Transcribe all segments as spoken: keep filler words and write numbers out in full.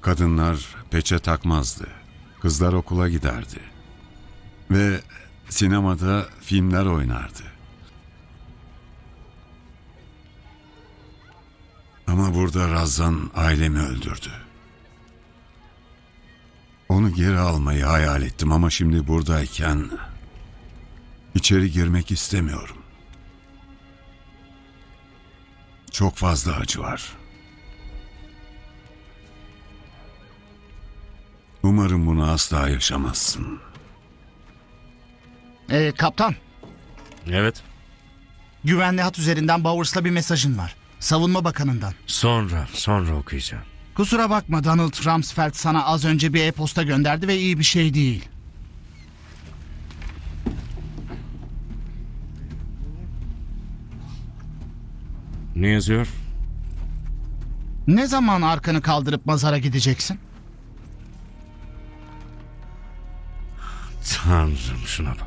Kadınlar peçe takmazdı. Kızlar okula giderdi. Ve sinemada filmler oynardı. Ama burada Razan ailemi öldürdü. Onu geri almayı hayal ettim ama şimdi buradayken içeri girmek istemiyorum. Çok fazla acı var. Umarım bunu asla yaşamazsın. Ee, kaptan, Evet. güvenli hat üzerinden Bowers'la bir mesajın var. Savunma Bakanı'ndan. Sonra, sonra okuyacağım. Kusura bakma, Donald Rumsfeld sana az önce bir e-posta gönderdi ve iyi bir şey değil. Ne yazıyor? Ne zaman arkanı kaldırıp mazara gideceksin? Tanrım, şuna bak.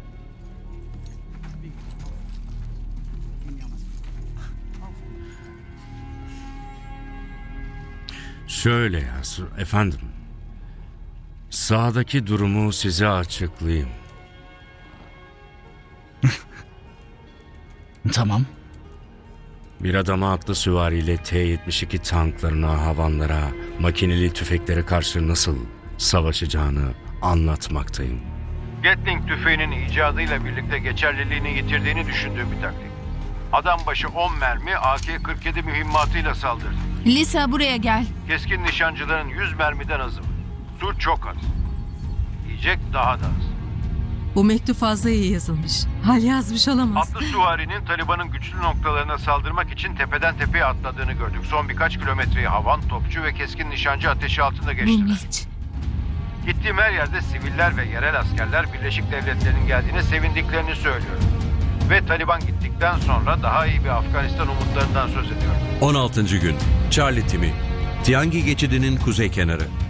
Şöyle yaz efendim. Sağdaki durumu size açıklayayım. Tamam. Bir adama atlı süvariyle T yetmiş iki tanklarına, havanlara, makineli tüfeklere karşı nasıl savaşacağını anlatmaktayım. Gatling tüfeğinin icadıyla birlikte geçerliliğini yitirdiğini düşündüğüm bir taktik. Adam başı on mermi A K kırk yedi mühimmatıyla saldırdı. Lisa, buraya gel. Keskin nişancıların yüz mermiden azı var. Su çok az. Yiyecek daha da az. Bu mektup fazla iyi yazılmış. Hal yazmış olamaz. Atlı süvarinin Taliban'ın güçlü noktalarına saldırmak için tepeden tepeye atladığını gördük. Son birkaç kilometreyi havan, topçu ve keskin nişancı ateşi altında Bu geçtiler. Mitch. Gittiğim her yerde siviller ve yerel askerler Birleşik Devletler'in geldiğine sevindiklerini söylüyor. Ve Taliban gittikten sonra daha iyi bir Afganistan umutlarından söz ediyor. on altıncı gün. Charlie Timi. Tiangi geçidinin kuzey kenarı.